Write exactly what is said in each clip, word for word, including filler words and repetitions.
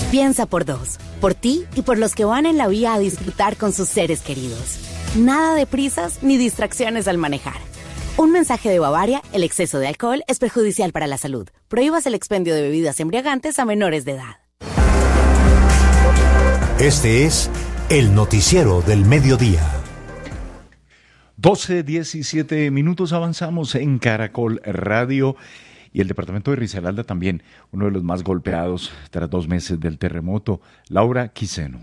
Piensa por dos, por ti y por los que van en la vía a disfrutar con sus seres queridos. Nada de prisas ni distracciones al manejar. Un mensaje de Bavaria: el exceso de alcohol es perjudicial para la salud. Prohíbas el expendio de bebidas embriagantes a menores de edad. Este es el noticiero del mediodía. doce, diecisiete minutos, avanzamos en Caracol Radio. Y el departamento de Risaralda también, uno de los más golpeados tras dos meses del terremoto. Laura Quiseno.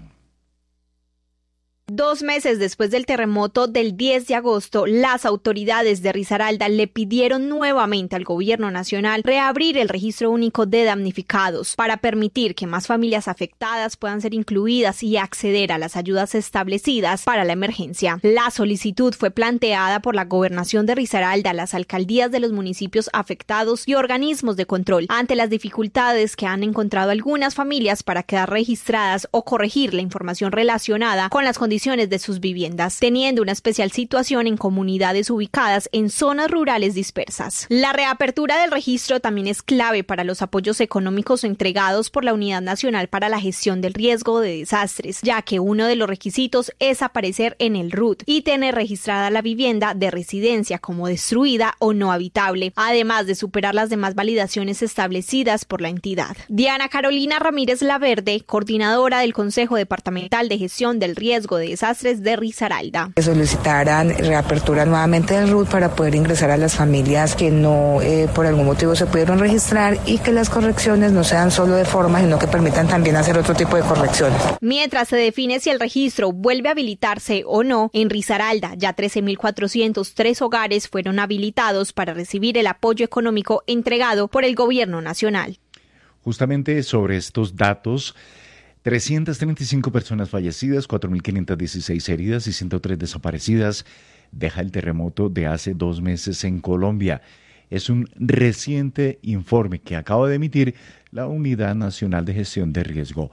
Dos meses después del terremoto del diez de agosto, las autoridades de Risaralda le pidieron nuevamente al gobierno nacional reabrir el registro único de damnificados para permitir que más familias afectadas puedan ser incluidas y acceder a las ayudas establecidas para la emergencia. La solicitud fue planteada por la gobernación de Risaralda, las alcaldías de los municipios afectados y organismos de control ante las dificultades que han encontrado algunas familias para quedar registradas o corregir la información relacionada con las condiciones de sus viviendas, teniendo una especial situación en comunidades ubicadas en zonas rurales dispersas. La reapertura del registro también es clave para los apoyos económicos entregados por la Unidad Nacional para la Gestión del Riesgo de Desastres, ya que uno de los requisitos es aparecer en el R U T y tener registrada la vivienda de residencia como destruida o no habitable, además de superar las demás validaciones establecidas por la entidad. Diana Carolina Ramírez Laverde, coordinadora del Consejo Departamental de Gestión del Riesgo de Desastres de Risaralda. Solicitaran reapertura nuevamente del R U T para poder ingresar a las familias que no eh, por algún motivo se pudieron registrar y que las correcciones no sean solo de forma, sino que permitan también hacer otro tipo de correcciones. Mientras se define si el registro vuelve a habilitarse o no, en Risaralda ya trece mil cuatrocientos tres hogares fueron habilitados para recibir el apoyo económico entregado por el gobierno nacional. Justamente sobre estos datos, trescientas treinta y cinco personas fallecidas, cuatro mil quinientas dieciséis heridas y ciento tres desaparecidas deja el terremoto de hace dos meses en Colombia. Es un reciente informe que acaba de emitir la Unidad Nacional de Gestión de Riesgo.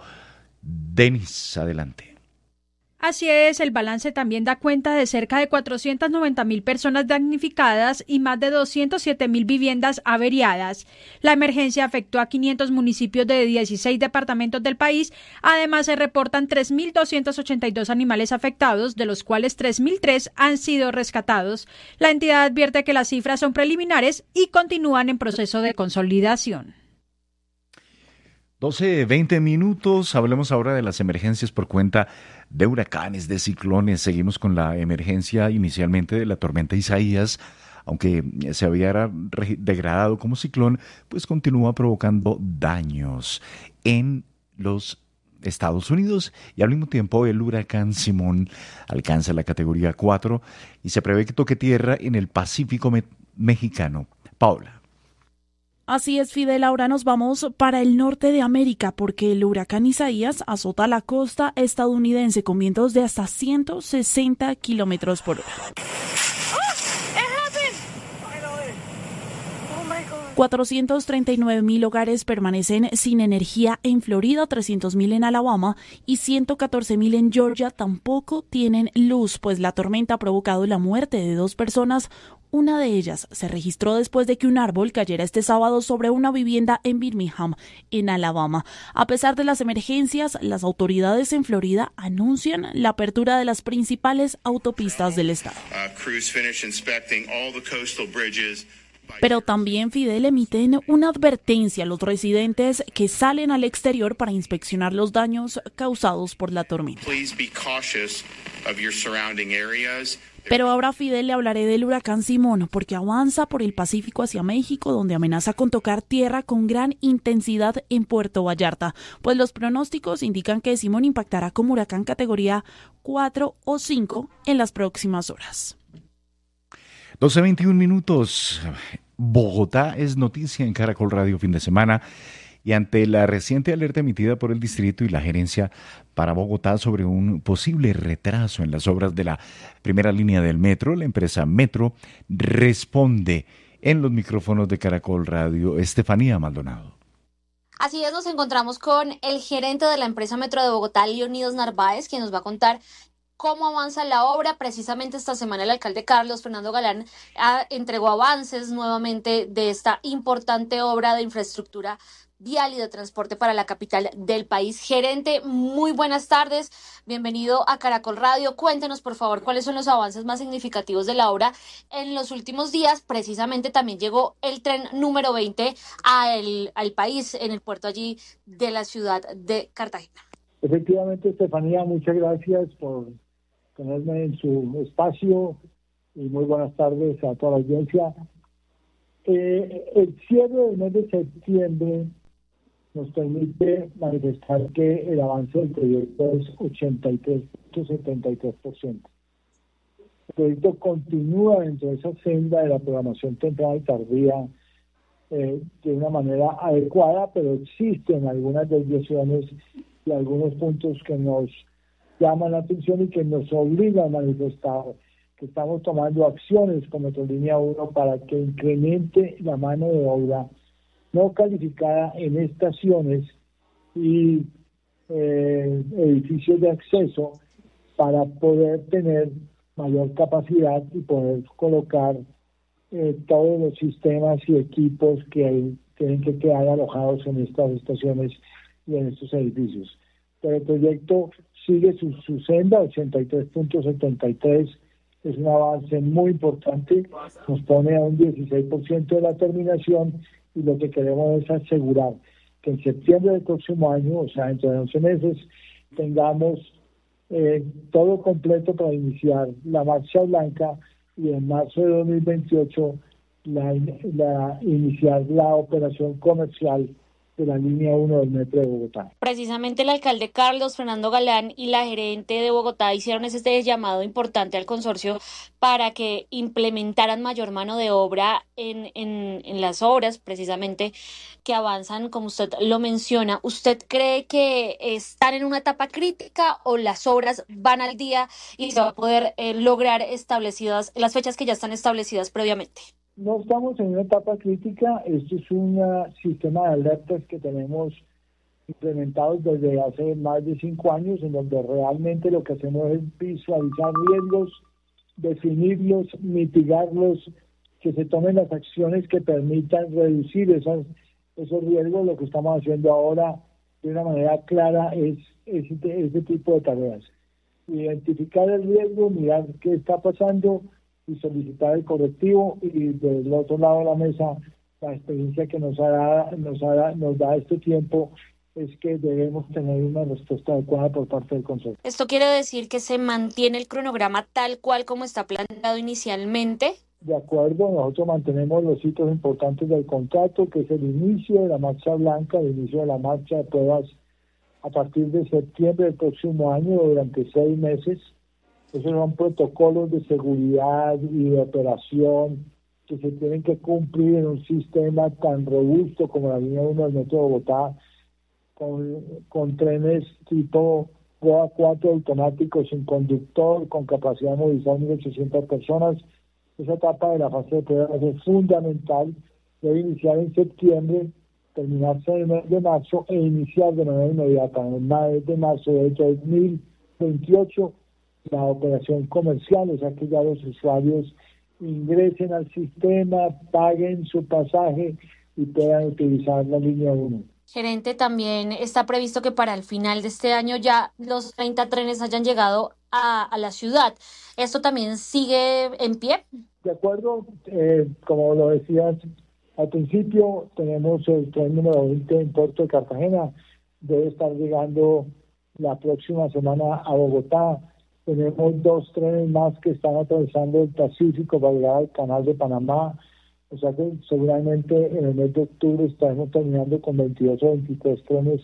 Denis, adelante. Así es, el balance también da cuenta de cerca de cuatrocientas noventa mil personas damnificadas y más de doscientas siete mil viviendas averiadas. La emergencia afectó a quinientos municipios de dieciséis departamentos del país. Además, se reportan tres mil doscientos ochenta y dos animales afectados, de los cuales tres mil tres han sido rescatados. La entidad advierte que las cifras son preliminares y continúan en proceso de consolidación. doce, veinte minutos, hablemos ahora de las emergencias por cuenta de huracanes, de ciclones. Seguimos con la emergencia inicialmente de la tormenta Isaías, aunque se había degradado como ciclón, pues continúa provocando daños en los Estados Unidos y al mismo tiempo el huracán Simón alcanza la categoría cuatro y se prevé que toque tierra en el Pacífico me- mexicano. Paola. Así es, Fidel, ahora nos vamos para el norte de América porque el huracán Isaías azota la costa estadounidense con vientos de hasta ciento sesenta kilómetros por hora. cuatrocientos treinta y nueve mil hogares permanecen sin energía en Florida, trescientos mil en Alabama y ciento catorce mil en Georgia tampoco tienen luz, pues la tormenta ha provocado la muerte de dos personas. Una de ellas se registró después de que un árbol cayera este sábado sobre una vivienda en Birmingham, en Alabama. A pesar de las emergencias, las autoridades en Florida anuncian la apertura de las principales autopistas del estado. Pero también, Fidel, emiten una advertencia a los residentes que salen al exterior para inspeccionar los daños causados por la tormenta. Pero ahora, Fidel, le hablaré del huracán Simón, porque avanza por el Pacífico hacia México, donde amenaza con tocar tierra con gran intensidad en Puerto Vallarta. Pues los pronósticos indican que Simón impactará como huracán categoría cuatro o cinco en las próximas horas. doce veintiún minutos. Bogotá es noticia en Caracol Radio fin de semana y ante la reciente alerta emitida por el distrito y la gerencia para Bogotá sobre un posible retraso en las obras de la primera línea del metro, la empresa Metro responde en los micrófonos de Caracol Radio. Estefanía Maldonado. Así es, nos encontramos con el gerente de la empresa Metro de Bogotá, Leonidas Narváez, quien nos va a contar cómo avanza la obra. Precisamente esta semana el alcalde Carlos Fernando Galán ah, entregó avances nuevamente de esta importante obra de infraestructura vial y de transporte para la capital del país. Gerente, muy buenas tardes, bienvenido a Caracol Radio. Cuéntenos, por favor, cuáles son los avances más significativos de la obra en los últimos días. Precisamente también llegó el tren número veinte al, al país, en el puerto allí de la ciudad de Cartagena. Efectivamente, Estefanía, muchas gracias por tenerme en su espacio y muy buenas tardes a toda la audiencia. Eh, el cierre del mes de septiembre nos permite manifestar que el avance del proyecto es ochenta y tres punto setenta y tres por ciento. El proyecto continúa dentro de esa senda de la programación temprana y tardía eh, de una manera adecuada, pero existen algunas desviaciones y algunos puntos que nos llaman la atención y que nos obligan a manifestar que estamos tomando acciones con Metrolínea uno para que incremente la mano de obra no calificada en estaciones y eh, edificios de acceso para poder tener mayor capacidad y poder colocar eh, todos los sistemas y equipos que hay, tienen que quedar alojados en estas estaciones y en estos edificios. Pero el proyecto sigue su, su senda, ochenta y tres punto setenta y tres, es un avance muy importante, nos pone a un dieciséis por ciento de la terminación y lo que queremos es asegurar que en septiembre del próximo año, o sea, dentro de once meses, tengamos eh, todo completo para iniciar la marcha blanca y en marzo de dos mil veintiocho la, la, iniciar la operación comercial de la línea uno del Metro de Bogotá. Precisamente el alcalde Carlos Fernando Galán y la gerente de Bogotá hicieron este llamado importante al consorcio para que implementaran mayor mano de obra en, en, en las obras, precisamente, que avanzan, como usted lo menciona. ¿Usted cree que están en una etapa crítica o las obras van al día y se va a poder eh, lograr establecidas las fechas que ya están establecidas previamente? No estamos en una etapa crítica, esto es un sistema de alertas que tenemos implementados desde hace más de cinco años, en donde realmente lo que hacemos es visualizar riesgos, definirlos, mitigarlos, que se tomen las acciones que permitan reducir esos, esos riesgos. Lo que estamos haciendo ahora de una manera clara es ese, ese tipo de tareas. Identificar el riesgo, mirar qué está pasando y solicitar el correctivo, y del otro lado de la mesa la experiencia que nos, ha, nos, ha, nos da este tiempo es que debemos tener una respuesta adecuada por parte del Consejo. ¿Esto quiere decir que se mantiene el cronograma tal cual como está planteado inicialmente? De acuerdo, nosotros mantenemos los hitos importantes del contrato, que es el inicio de la marcha blanca, el inicio de la marcha de pruebas a partir de septiembre del próximo año durante seis meses. Esos son protocolos de seguridad y de operación que se tienen que cumplir en un sistema tan robusto como la línea uno del Metro de Bogotá, con, con trenes tipo Goa cuatro automáticos sin conductor, con capacidad de movilizar mil ochocientas personas. Esa etapa de la fase de pruebas es fundamental, debe iniciar en septiembre, terminarse en el mes de marzo e iniciar de manera inmediata en el mes de marzo de dos mil veintiocho la operación comercial, o sea que ya los usuarios ingresen al sistema, paguen su pasaje y puedan utilizar la línea uno. Gerente, también está previsto que para el final de este año ya los treinta trenes hayan llegado a, a la ciudad. ¿Esto también sigue en pie? De acuerdo, eh, como lo decías al principio, tenemos el tren número veinte en Puerto de Cartagena, debe estar llegando la próxima semana a Bogotá. Tenemos dos trenes más que están atravesando el Pacífico para llegar al Canal de Panamá. O sea que seguramente en el mes de octubre estaremos terminando con veintidós o veintitrés trenes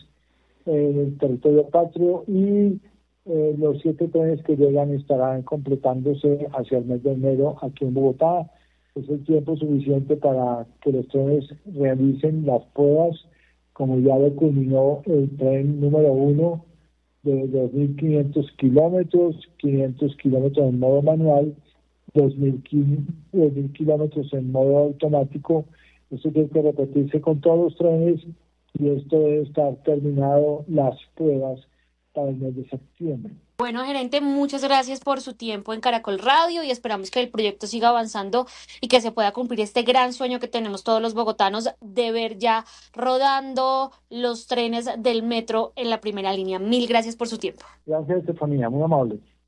en el territorio patrio, y eh, los siete trenes que llegan estarán completándose hacia el mes de enero aquí en Bogotá. Es el tiempo suficiente para que los trenes realicen las pruebas, como ya lo culminó el tren número uno, de dos mil quinientos kilómetros, quinientos kilómetros en modo manual, dos mil kilómetros en modo automático. Esto tiene que repetirse con todos los trenes y esto debe estar terminado las pruebas para el mes de septiembre. Bueno, gerente, muchas gracias por su tiempo en Caracol Radio y esperamos que el proyecto siga avanzando y que se pueda cumplir este gran sueño que tenemos todos los bogotanos de ver ya rodando los trenes del metro en la primera línea. Mil gracias por su tiempo. Gracias, Estefanía, muy amable.